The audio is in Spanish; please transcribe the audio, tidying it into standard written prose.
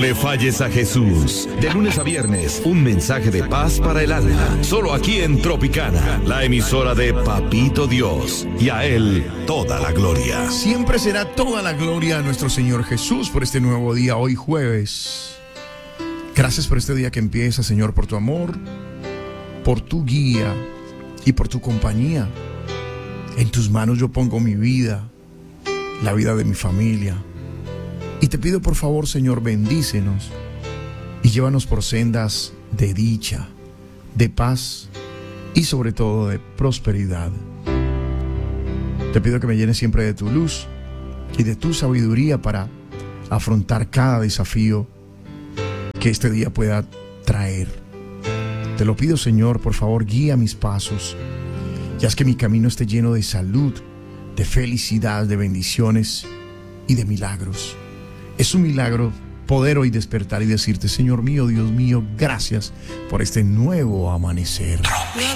le falles a Jesús. De lunes a viernes, un mensaje de paz para el alma. Solo aquí en Tropicana, la emisora de Papito Dios. Y a Él toda la gloria. Siempre será toda la gloria a nuestro Señor Jesús por este nuevo día, hoy jueves. Gracias por este día que empieza, Señor, por tu amor, por tu guía y por tu compañía. En tus manos yo pongo mi vida, la vida de mi familia. Y te pido por favor, Señor, bendícenos y llévanos por sendas de dicha, de paz y sobre todo de prosperidad. Te pido que me llenes siempre de tu luz y de tu sabiduría para afrontar cada desafío que este día pueda traer. Te lo pido, Señor, por favor, guía mis pasos y haz que mi camino esté lleno de salud, de felicidad, de bendiciones y de milagros. Es un milagro poder hoy despertar y decirte: Señor mío, Dios mío, gracias por este nuevo amanecer.